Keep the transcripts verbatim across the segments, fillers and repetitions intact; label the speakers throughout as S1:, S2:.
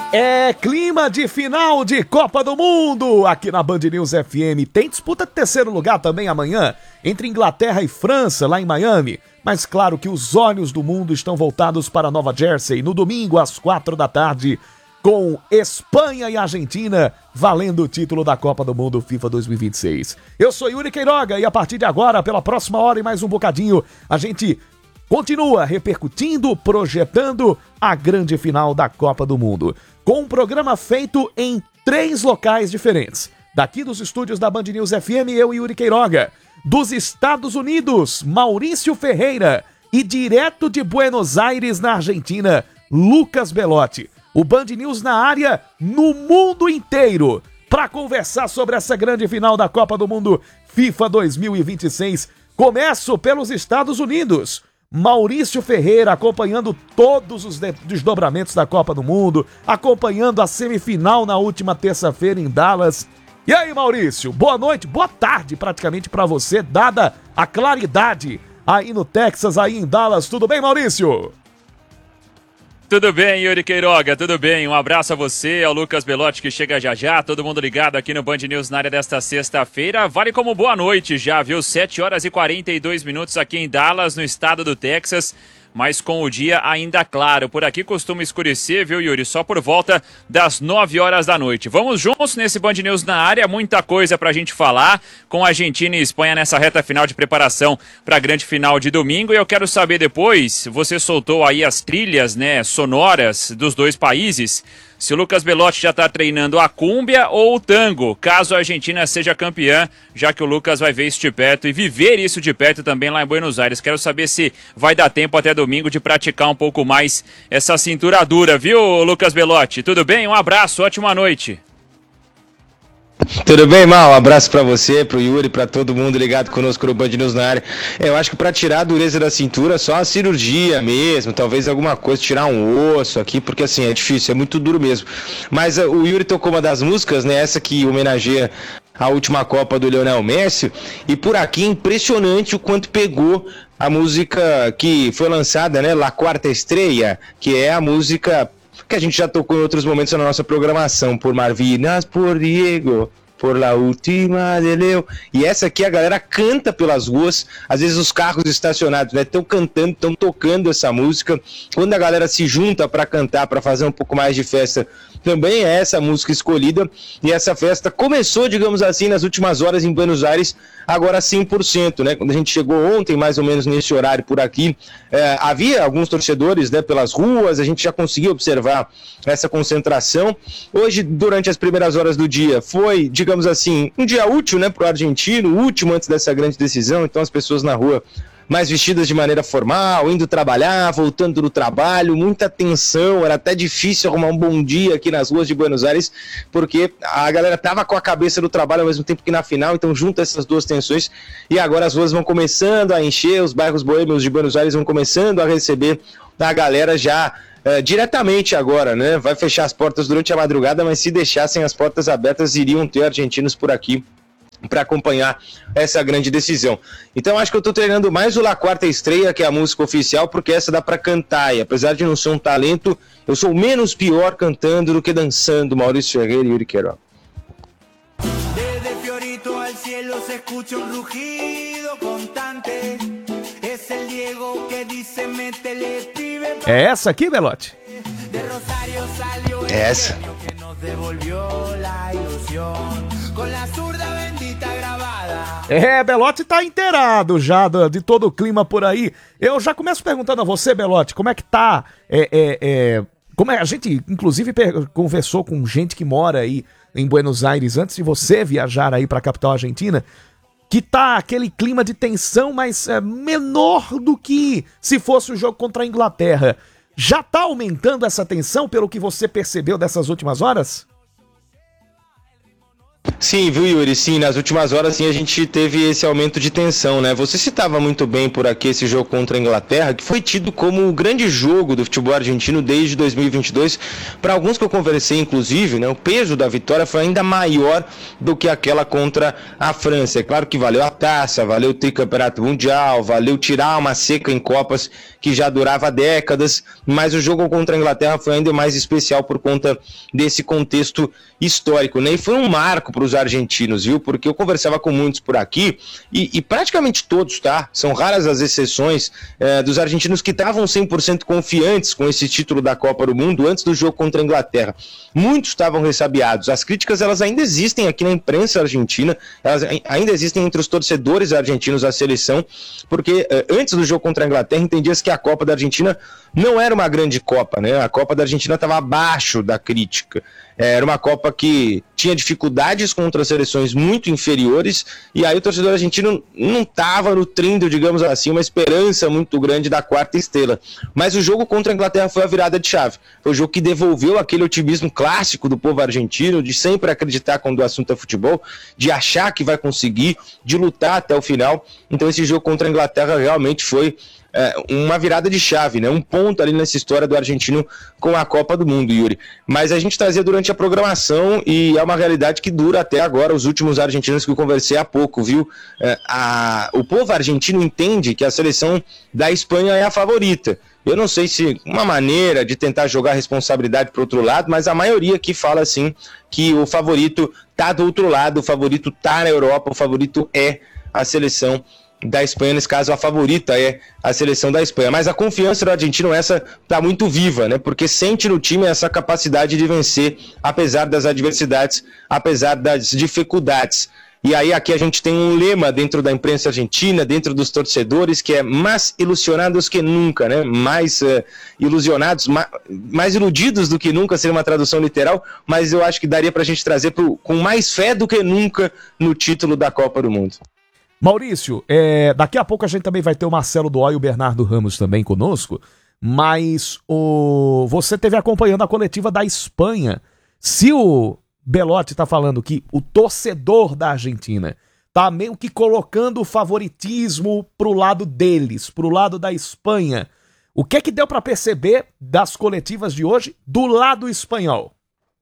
S1: É clima de final de Copa do Mundo aqui na Band News F M. Tem disputa de terceiro lugar também amanhã entre Inglaterra e França, lá em Miami. Mas claro que os olhos do mundo estão voltados para Nova Jersey no domingo às quatro da tarde com Espanha e Argentina valendo o título da Copa do Mundo FIFA dois mil e vinte e seis. Eu sou Yuri Queiroga e a partir de agora, pela próxima hora e mais um bocadinho, a gente continua repercutindo, projetando a grande final da Copa do Mundo, com um programa feito em três locais diferentes. Daqui dos estúdios da Band News F M, eu e Yuri Queiroga. Dos Estados Unidos, Maurício Ferreira. E direto de Buenos Aires, na Argentina, Lucas Belotti. O Band News na área, no mundo inteiro, para conversar sobre essa grande final da Copa do Mundo FIFA dois mil e vinte e seis. Começo pelos Estados Unidos. Maurício Ferreira acompanhando todos os desdobramentos da Copa do Mundo, acompanhando a semifinal na última terça-feira em Dallas. E aí, Maurício, boa noite, boa tarde praticamente para você, dada a claridade aí no Texas, aí em Dallas. Tudo bem, Maurício?
S2: Tudo bem, Yuri Queiroga, tudo bem. Um abraço a você, ao Lucas Belotti que chega já já, todo mundo ligado aqui no Band News na área desta sexta-feira. Vale como boa noite já, viu? sete horas e quarenta e dois minutos aqui em Dallas, no estado do Texas. Mas com o dia ainda claro. Por aqui costuma escurecer, viu, Yuri? Só por volta das nove horas da noite. Vamos juntos nesse Band News na área, muita coisa pra gente falar com Argentina e Espanha nessa reta final de preparação pra grande final de domingo. E eu quero saber depois, você soltou aí as trilhas, né, sonoras dos dois países, se o Lucas Belotti já está treinando a cúmbia ou o tango, caso a Argentina seja campeã, já que o Lucas vai ver isso de perto e viver isso de perto também lá em Buenos Aires. Quero saber se vai dar tempo até domingo de praticar um pouco mais essa cintura dura, viu, Lucas Belotti? Tudo bem? Um abraço, ótima noite.
S3: Tudo bem, Mal? Um abraço pra você, pro Yuri, pra todo mundo ligado conosco no Band News na área. É, eu acho que pra tirar a dureza da cintura, só a cirurgia mesmo, talvez alguma coisa, tirar um osso aqui, porque assim, é difícil, é muito duro mesmo. Mas uh, o Yuri tocou uma das músicas, né, essa que homenageia a última Copa do Lionel Messi, e por aqui é impressionante o quanto pegou a música que foi lançada, né, La Quarta Estrella, que é a música que a gente já tocou em outros momentos na nossa programação, por Malvinas, por Diego, por La Última de Leo. E essa aqui a galera canta pelas ruas, às vezes os carros estacionados, né, estão cantando, estão tocando essa música. Quando a galera se junta para cantar, para fazer um pouco mais de festa, também é essa música escolhida. E essa festa começou, digamos assim, nas últimas horas em Buenos Aires, agora cem por cento, né? Quando a gente chegou ontem, mais ou menos nesse horário por aqui, é, havia alguns torcedores, né, pelas ruas, a gente já conseguia observar essa concentração. Hoje, durante as primeiras horas do dia, foi, digamos assim, um dia útil, né, para o argentino, o último antes dessa grande decisão, então as pessoas na rua mais vestidas de maneira formal, indo trabalhar, voltando do trabalho, muita tensão, era até difícil arrumar um bom dia aqui nas ruas de Buenos Aires, porque a galera tava com a cabeça do trabalho ao mesmo tempo que na final, então junta essas duas tensões, e agora as ruas vão começando a encher, os bairros boêmios de Buenos Aires vão começando a receber a galera já é, diretamente agora, né? Vai fechar as portas durante a madrugada, mas se deixassem as portas abertas, iriam ter argentinos por aqui para acompanhar essa grande decisão. Então acho que eu tô treinando mais o La Quarta Estrella, que é a música oficial, porque essa dá para cantar, e apesar de não ser um talento, eu sou menos pior cantando do que dançando. Maurício Ferreira e Yuri Queiroga.
S4: Desde Fiorito al cielo se escucha un rugido constante. Es el Diego que dice métele pibe.
S1: É essa aqui, Belotti?
S4: De Rosario salió
S3: É essa.
S4: que nos devolvió la ilusión. Com la zurda bendita gravada.
S1: É, Belotti tá inteirado já do, de todo o clima por aí. Eu já começo perguntando a você, Belotti, como é que tá? É, é, é, como é, a gente, inclusive, conversou com gente que mora aí em Buenos Aires antes de você viajar aí pra capital argentina, que tá aquele clima de tensão, mas é, menor do que se fosse o jogo contra a Inglaterra. Já tá aumentando essa tensão pelo que você percebeu dessas últimas horas?
S3: Sim, viu, Yuri? Sim, nas últimas horas sim, a gente teve esse aumento de tensão, né? Você citava muito bem por aqui esse jogo contra a Inglaterra, que foi tido como o grande jogo do futebol argentino desde dois mil e vinte e dois. Para alguns que eu conversei, inclusive, né, o peso da vitória foi ainda maior do que aquela contra a França. É claro que valeu a taça, valeu o tricampeonato mundial, valeu tirar uma seca em Copas que já durava décadas, mas o jogo contra a Inglaterra foi ainda mais especial por conta desse contexto histórico, né? E foi um marco para os argentinos, viu? Porque eu conversava com muitos por aqui e, e praticamente todos, tá? São raras as exceções é, dos argentinos que estavam cem por cento confiantes com esse título da Copa do Mundo antes do jogo contra a Inglaterra. Muitos estavam ressabiados. As críticas, elas ainda existem aqui na imprensa argentina, elas ainda existem entre os torcedores argentinos à seleção, porque é, antes do jogo contra a Inglaterra entendia-se que a Copa da Argentina não era uma grande Copa, né? A Copa da Argentina estava abaixo da crítica. Era uma Copa que tinha dificuldades contra seleções muito inferiores, e aí o torcedor argentino não estava nutrindo, digamos assim, uma esperança muito grande da quarta estrela. Mas o jogo contra a Inglaterra foi a virada de chave. Foi o jogo que devolveu aquele otimismo clássico do povo argentino, de sempre acreditar quando o assunto é futebol, de achar que vai conseguir, de lutar até o final. Então esse jogo contra a Inglaterra realmente foi É, uma virada de chave, né? Um ponto ali nessa história do argentino com a Copa do Mundo, Yuri. Mas a gente trazia durante a programação e é uma realidade que dura até agora. Os últimos argentinos que eu conversei há pouco, viu? É, a, o povo argentino entende que a seleção da Espanha é a favorita. Eu não sei se uma maneira de tentar jogar a responsabilidade para o outro lado, mas a maioria aqui fala assim que o favorito tá do outro lado, o favorito tá na Europa, o favorito é a seleção da Espanha, nesse caso a favorita é a seleção da Espanha, mas a confiança do argentino essa tá muito viva, né? Porque sente no time essa capacidade de vencer, apesar das adversidades, apesar das dificuldades. E aí aqui a gente tem um lema dentro da imprensa argentina, dentro dos torcedores, que é mais ilusionados que nunca, né? Mais uh, ilusionados, ma mais iludidos do que nunca, seria uma tradução literal, mas eu acho que daria pra gente trazer pro, com mais fé do que nunca no título da Copa do Mundo.
S1: Maurício, é, daqui a pouco a gente também vai ter o Marcelo Duó e o Bernardo Ramos também conosco, mas o, você teve acompanhando a coletiva da Espanha. Se o Belotti tá falando que o torcedor da Argentina tá meio que colocando o favoritismo pro lado deles, pro lado da Espanha, o que é que deu para perceber das coletivas de hoje do lado espanhol?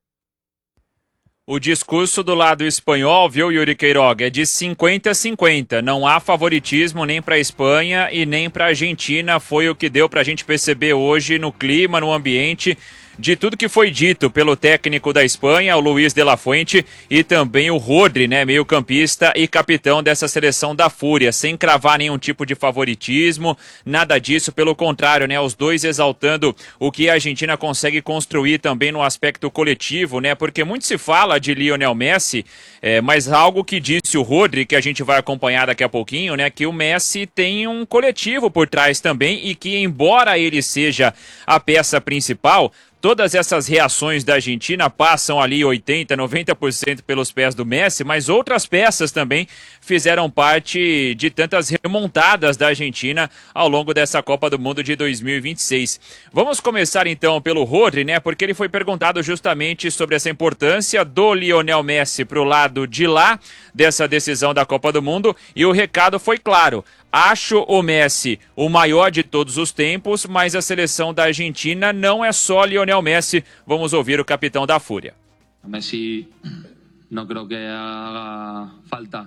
S2: O discurso do lado espanhol, viu, Yuri Queiroga, é de cinquenta a cinquenta. Não há favoritismo nem para a Espanha e nem para a Argentina. Foi o que deu para a gente perceber hoje no clima, no ambiente, de tudo que foi dito pelo técnico da Espanha, o Luis de la Fuente, e também o Rodri, né, meio-campista e capitão dessa seleção da Fúria, sem cravar nenhum tipo de favoritismo, nada disso, pelo contrário, né, os dois exaltando o que a Argentina consegue construir também no aspecto coletivo, né, porque muito se fala de Lionel Messi, é, mas algo que disse o Rodri, que a gente vai acompanhar daqui a pouquinho, né, que o Messi tem um coletivo por trás também e que, embora ele seja a peça principal, todas essas reações da Argentina passam ali oitenta, noventa por cento pelos pés do Messi, mas outras peças também fizeram parte de tantas remontadas da Argentina ao longo dessa Copa do Mundo de dois mil e vinte e seis. Vamos começar então pelo Rodri, né? Porque ele foi perguntado justamente sobre essa importância do Lionel Messi para o lado de lá dessa decisão da Copa do Mundo, e o recado foi claro. Acho o Messi o maior de todos os tempos, mas a seleção da Argentina não é só Lionel Messi. Vamos ouvir o capitão da Fúria.
S5: Messi no creo que haga falta